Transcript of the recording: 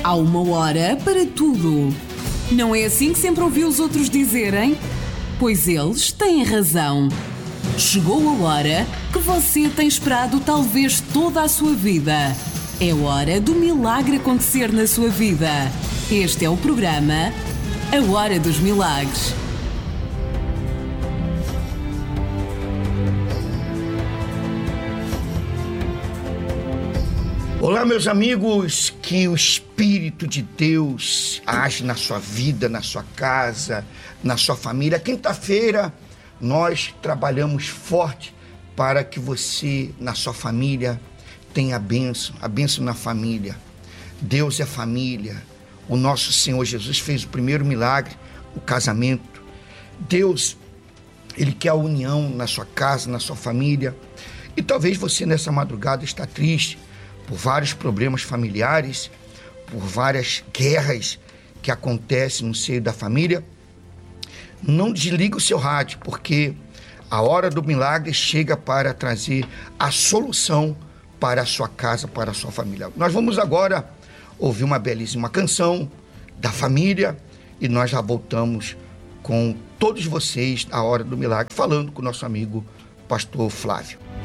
Há uma hora para tudo. Não é assim que sempre ouvi os outros dizerem? Pois eles têm razão. Chegou a hora que você tem esperado talvez toda a sua vida. É hora do milagre acontecer na sua vida. Este é o programa A Hora dos Milagres. Olá, meus amigos, que o Espírito de Deus age na sua vida, na sua casa, na sua família. Quinta-feira nós trabalhamos forte para que você, na sua família, tenha a bênção na família. Deus é família. O nosso Senhor Jesus fez o primeiro milagre, o casamento. Deus, Ele quer a união na sua casa, na sua família. E talvez você nessa madrugada está triste por vários problemas familiares, por várias guerras que acontecem no seio da família. Não desligue o seu rádio, porque a hora do milagre chega para trazer a solução para a sua casa, para a sua família. Nós vamos agora ouvir uma belíssima canção da família e nós já voltamos com todos vocês à hora do milagre, falando com o nosso amigo Pastor Flávio.